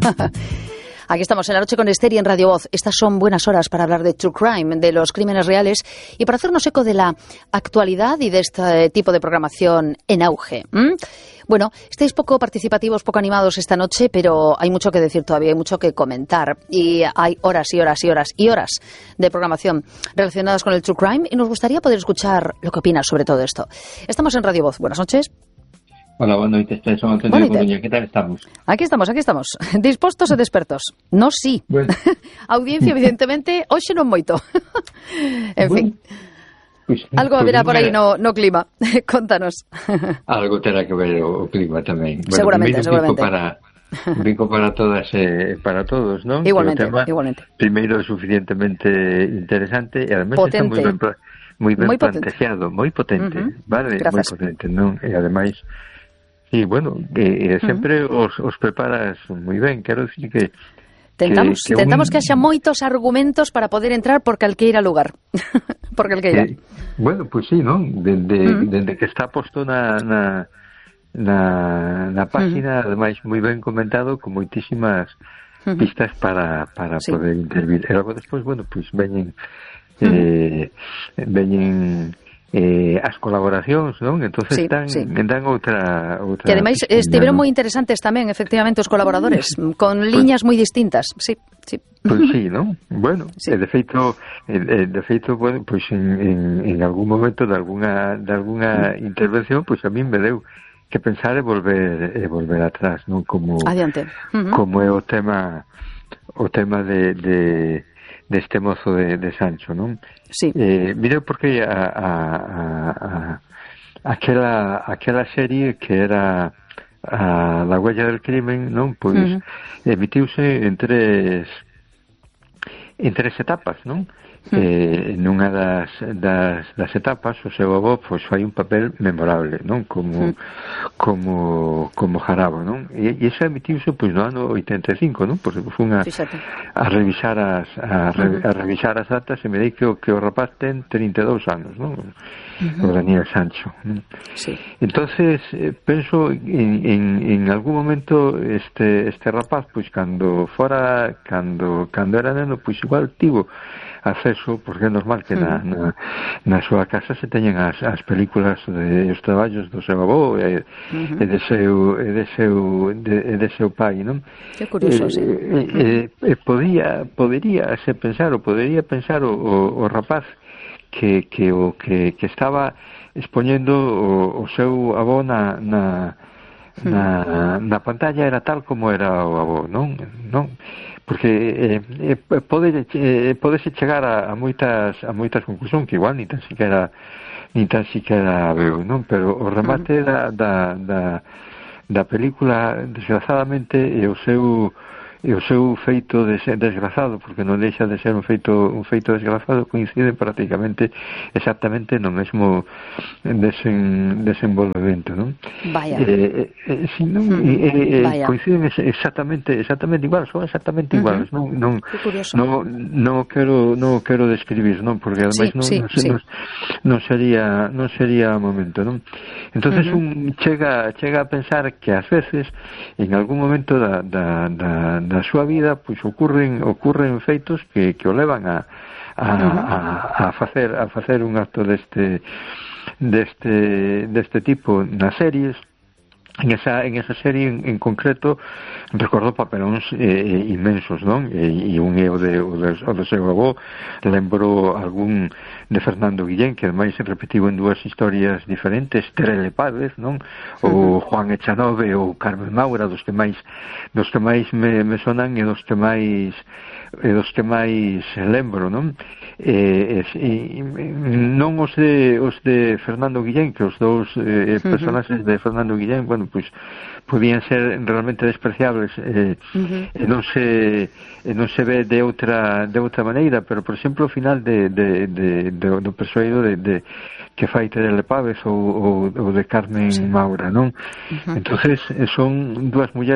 Aquí estamos en La Noche con Esther y en Radio Voz. Estas son buenas horas para hablar de True Crime, de los crímenes reales y para hacernos eco de la actualidad y de este tipo de programación en auge. Bueno, estáis poco participativos, poco animados esta noche, pero hay mucho que decir todavía, hay mucho que comentar. Y hay horas y horas y horas y horas de programación relacionadas con el True Crime y nos gustaría poder escuchar lo que opinas sobre todo esto. Estamos en Radio Voz. Buenas noches. Hola, boa noite, son Antonio de Coruña, ¿qué tal estamos? Aquí estamos, dispostos e despertos. No, sí. Bueno. Audiencia, evidentemente, hoxe non moito. En fin, Pues, algo haberá por aí no clima. Contanos. Algo terá que ver o clima tamén. Bueno, seguramente. Vinco para todas para todos, non? Igualmente. Primeiro, suficientemente interesante e ademais está moi ben plantexeado, moi potente, vale? Gracias. Moi potente, non? E ademais sí, bueno, sempre os preparas moi ben, quero dicir que Tentamos que haxa moitos argumentos para poder entrar por calqueira lugar. Por calqueira. Bueno, pues sí, non? Dende que está posto na página, ademais moi ben comentado, con moitísimas pistas para sí, poder intervir. E logo despois, bueno, pues veñen as colaboracións, non? Entonces dan outra que ademais estiveron moi interesantes tamén, efectivamente, os colaboradores, con liñas moi distintas. Sí. Pois sí, non? Bueno, sí. De feito, bueno, pois en algún momento de alguna intervención, pois a min me deu que pensar e volver atrás, non? Como adiante. Como é o tema de este mozo de Sancho, non? Sí. Mireu porque aquela serie que era La huella del crimen, non? Pois emitiuse en tres etapas, non? Nunha das etapas o seu avó pois fai un papel memorable, non? Como Jarabo, non? E iso emitiuse pois no ano 85, non? Porque fun a revisar as datas e me dei que o rapaz ten 32 anos, non? O Daniel Sancho, non? Sí. Entonces penso en algún momento este rapaz pois cando era neno pois igual tivo acceso, porque é normal que na súa casa se teñen as películas os traballos do seu avó e de seu pai, non? Que curioso, sí. Podería pensar o rapaz que estaba expoñendo o seu avó na pantalla era tal como era o avó, non? Porque podese chegar a moitas conclusións que igual nin tan siquiera veo, non? Pero o remate da película, desgrazadamente, e o seu feito desgrazado, porque non deixa de ser un feito desgrazado, coinciden prácticamente exactamente no mesmo desenvolvemento, non? Vaya. Coinciden exactamente igual, son exactamente iguales, non quero describir, non? Porque ademais non sería momento, non? Entonces un chega a pensar que ás veces en algún momento da súa vida pois ocurren feitos que o levan a facer un acto deste tipo nas series. En esa serie en concreto recordo papelóns inmensos, non? E un é o do seu avó, lembro algún de Fernando Guillén, que ademais se repetiu en dúas historias diferentes, Terele Pávez, non? O Juan Echanove ou Carmen Maura, dos que máis me sonan e dos que máis lembro, non? Non os de Fernando Guillén, que os dous personaxes de Fernando Guillén, bueno, pois podían ser realmente despreciables e non se ve de outra maneira, pero por exemplo o final do persoeiro de que fai Terele Pávez ou de Carmen Maura, non? Entonces son dúas mulleres